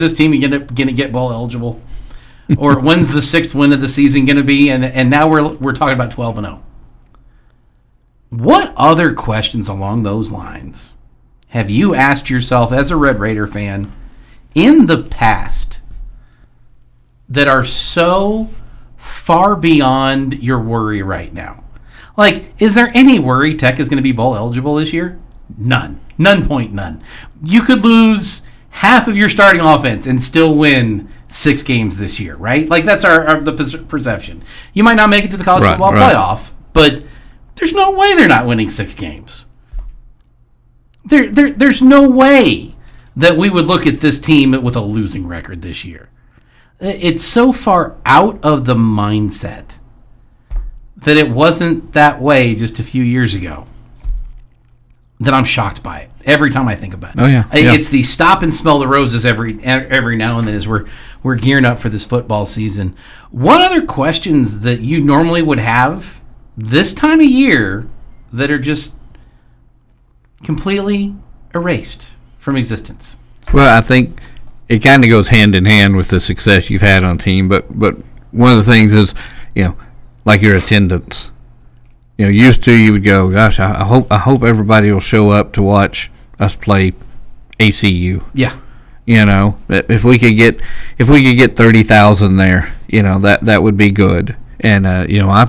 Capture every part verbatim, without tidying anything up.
this team going to going to get bowl eligible? Or when's the sixth win of the season going to be? And and now we're we're talking about twelve and oh. What other questions along those lines have you asked yourself as a Red Raider fan in the past that are so far beyond your worry right now? Like, is there any worry Tech is going to be bowl eligible this year? None. None point none. You could lose half of your starting offense and still win six games this year, right? Like, that's our, our the perception. You might not make it to the college right, football right. playoff, but there's no way they're not winning six games. There, there, there's no way that we would look at this team with a losing record this year. It's so far out of the mindset that it wasn't that way just a few years ago that I'm shocked by it every time I think about it. Oh yeah, yeah. It's the stop and smell the roses every every now and then as we're we're gearing up for this football season. What other questions that you normally would have this time of year that are just completely erased from existence? Well, I think it kind of goes hand in hand with the success you've had on team, but but one of the things is, you know, like your attendance. You know, used to you would go, gosh, I hope I hope everybody will show up to watch us play A C U. Yeah. You know, if we could get if we could get thirty thousand there, you know, that that would be good. And uh, you know, I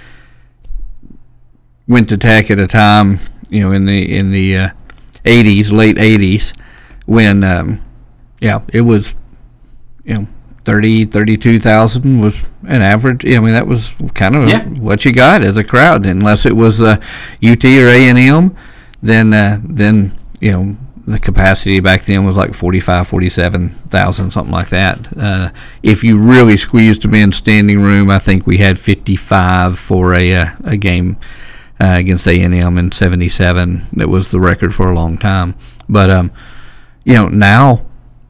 went to Tech at a time, you know, in the in the uh, eighties, late eighties, when um, yeah, it was, you know, thirty, thirty-two thousand was an average. I mean, that was kind of yeah. what you got as a crowd. Unless it was uh, U T or A and M, then uh, then you know the capacity back then was like forty-five, forty-seven thousand, something like that. Uh, if you really squeezed them in standing room, I think we had fifty-five for a uh, a game uh, against A and M in seventy-seven. That was the record for a long time. But um, you know now.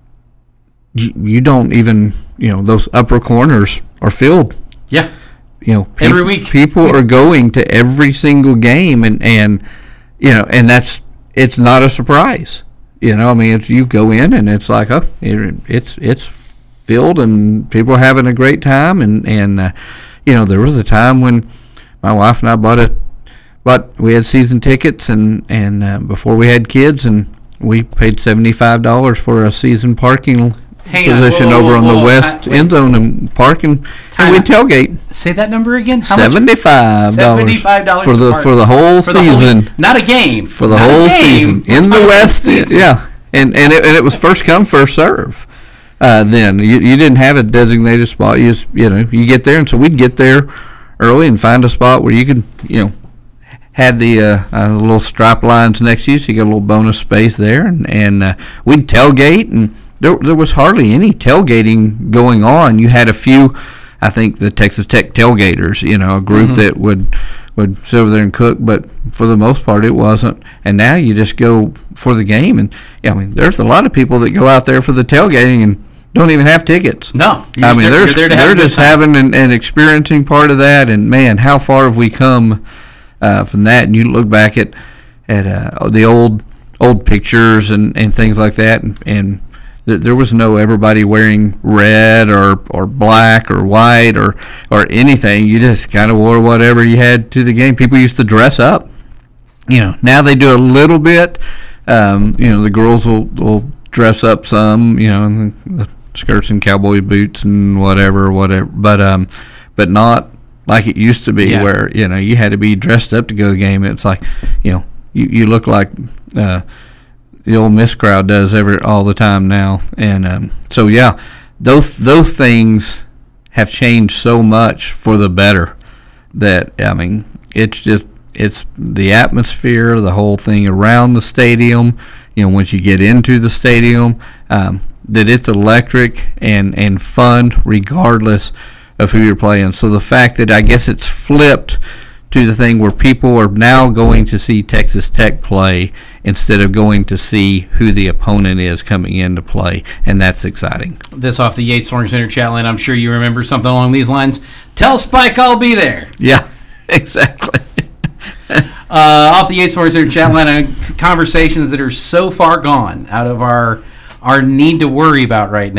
You, you don't even, you know, those upper corners are filled. Yeah. You know, pe- every week. People are going to every single game, and, and, you know, and that's, it's not a surprise. You know, I mean, it's, you go in and it's like, oh, it, it's, it's filled and people are having a great time. And, and uh, you know, there was a time when my wife and I bought it, but we had season tickets and, and uh, before we had kids, and we paid seventy-five dollars for a season parking Hang position on. Whoa, whoa, over whoa, on whoa, the whoa. west I, end zone and parking, and we tailgate. Say that number again. How Seventy-five dollars. Seventy-five dollars for the for the whole for season. The whole, not a game. For the not whole game. season in the west. End, yeah, and and it, and it was first come first serve. Uh, then you you didn't have a designated spot. You just, you know, you get there, and so we'd get there early and find a spot where you could, you know, had the uh, uh, little stripe lines next to you, so you got a little bonus space there, and and uh, we'd tailgate, and there there was hardly any tailgating going on. You had a few, I think, the Texas Tech tailgaters, you know, a group mm-hmm. that would would sit over there and cook, but for the most part it wasn't. And now you just go for the game, and yeah, I mean, there's a lot of people that go out there for the tailgating and don't even have tickets. No, I mean, there, they're, they're just having and, and experiencing part of that, and man, how far have we come uh, from that? And you look back at at uh, the old old pictures and, and things like that, and, and th- there was no everybody wearing red or, or black or white or, or anything. You just kind of wore whatever you had to the game. People used to dress up. You know, now they do a little bit. Um, you know, the girls will, will dress up some, you know, and the skirts and cowboy boots and whatever, whatever. But um, but not like it used to be, yeah. where, you know, you had to be dressed up to go to the game. It's like, you know, you, you look like uh, the old Miss crowd does every all the time now. And um, so, yeah, those those things have changed so much for the better that, I mean, it's just, it's the atmosphere, the whole thing around the stadium. You know, once you get into the stadium, um, that it's electric and, and fun regardless of who you're playing. So the fact that I guess it's flipped to the thing where people are now going to see Texas Tech play instead of going to see who the opponent is coming in to play, and that's exciting. This off the Yates Flooring Center chat line. I'm sure you remember something along these lines. Tell Spike I'll be there. Yeah, exactly. Uh, off the Yates Flooring Center chat line, uh, conversations that are so far gone out of our our need to worry about right